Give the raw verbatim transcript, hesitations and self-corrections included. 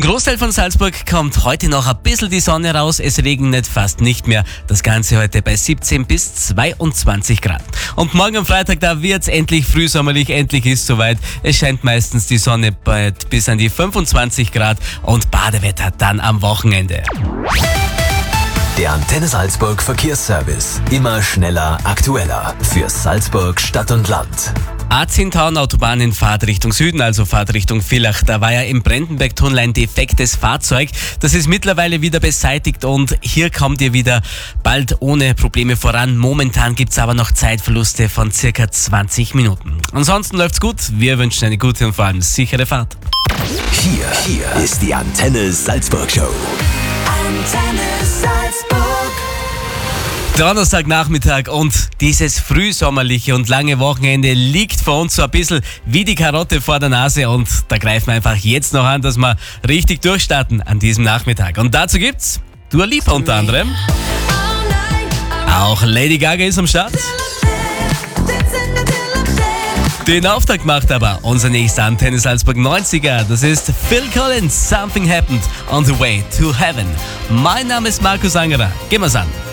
Großteil von Salzburg kommt heute noch ein bisschen die Sonne raus. Es regnet fast nicht mehr. Das Ganze heute bei siebzehn bis zweiundzwanzig Grad. Und morgen am Freitag, da wird's endlich frühsommerlich. Endlich ist soweit. Es scheint meistens die Sonne bald bis an die fünfundzwanzig Grad und Badewetter dann am Wochenende. Der Antenne Salzburg Verkehrsservice. Immer schneller, aktueller. Für Salzburg Stadt und Land. A zehn Taun Autobahn in Fahrt Richtung Süden, also Fahrt Richtung Villach. Da war ja im Brandenberg-Tunnel ein defektes Fahrzeug. Das ist mittlerweile wieder beseitigt und hier kommt ihr wieder bald ohne Probleme voran. Momentan gibt's aber noch Zeitverluste von circa zwanzig Minuten. Ansonsten läuft's gut. Wir wünschen eine gute und vor allem sichere Fahrt. Hier, hier ist die Antenne Salzburg Show. Antenne Salzburg. Donnerstagnachmittag und dieses frühsommerliche und lange Wochenende liegt vor uns so ein bisschen wie die Karotte vor der Nase und da greifen wir einfach jetzt noch an, dass wir richtig durchstarten an diesem Nachmittag. Und dazu gibt's Dua Lipa unter anderem. Auch Lady Gaga ist am Start. Den Auftakt macht aber unser nächster Antenne Salzburg neunziger. Das ist Phil Collins, Something Happened on the Way to Heaven. Mein Name ist Markus Angerer. Gehen wir's an.